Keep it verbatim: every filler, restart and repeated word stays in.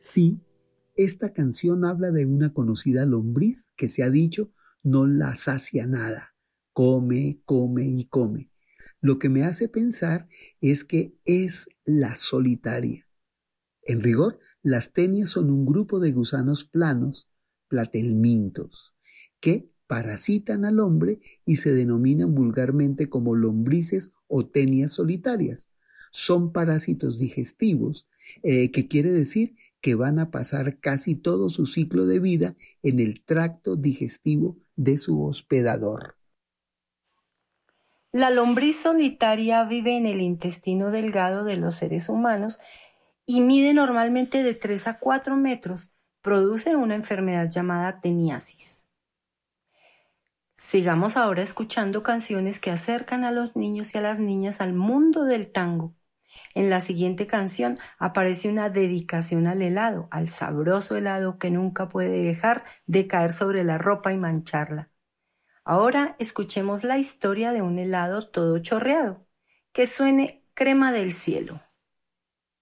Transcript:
Sí, esta canción habla de una conocida lombriz que se ha dicho no la sacia nada. Come, come y come. Lo que me hace pensar es que es la solitaria. En rigor, las tenias son un grupo de gusanos planos, platelmintos, que parasitan al hombre y se denominan vulgarmente como lombrices o tenias solitarias. Son parásitos digestivos, eh, que quiere decir que van a pasar casi todo su ciclo de vida en el tracto digestivo de su hospedador. La lombriz solitaria vive en el intestino delgado de los seres humanos y mide normalmente de tres a cuatro metros. Produce una enfermedad llamada teniasis. Sigamos ahora escuchando canciones que acercan a los niños y a las niñas al mundo del tango. En la siguiente canción aparece una dedicación al helado, al sabroso helado que nunca puede dejar de caer sobre la ropa y mancharla. Ahora escuchemos la historia de un helado todo chorreado. Que suene Crema del Cielo.